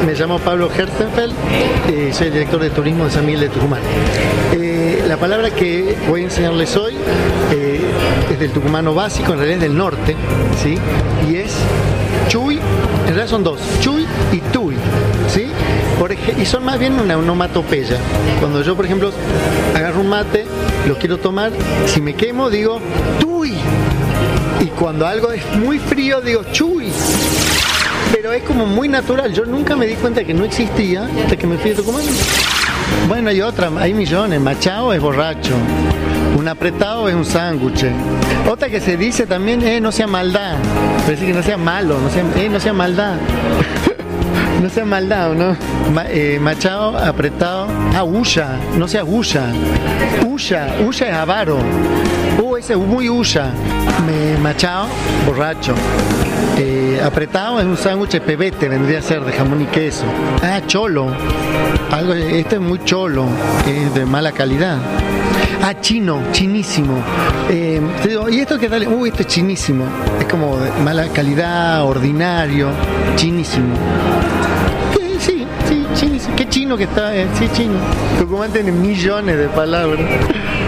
me llamo Pablo Herzenfeld, soy el director de turismo de San Miguel de Tucumán. La palabra que voy a enseñarles hoy es del tucumano básico, en realidad es del norte, ¿sí? Y es chuy, en realidad son dos, chuy y tuy, ¿sí? Y son más bien una onomatopeya. Cuando yo, por ejemplo, agarro un mate, lo quiero tomar, si me quemo digo tuy. Y cuando algo es muy frío digo chuy. Pero es como muy natural, yo nunca me di cuenta de que no existía hasta que me fui a Tucumán. Bueno, hay millones. Machao es borracho, un apretado es un sándwich. Otra que se dice también, no sea maldad, pero decir que no sea malo, no sea maldad. No sea maldad, ¿no? Machao, apretado. Huya, no sea huya. Huya es avaro. Ese es muy huya. Machao, borracho. Apretado es un sándwich pebete, vendría a ser de jamón y queso. Cholo. Este es muy cholo, es de mala calidad. Chino, chinísimo. Te digo, ¿y esto qué tal? Esto es chinísimo. Es como de mala calidad, ordinario, chinísimo. Sí, chinísimo. Qué chino que está, sí, chino. Tucumán tiene millones de palabras.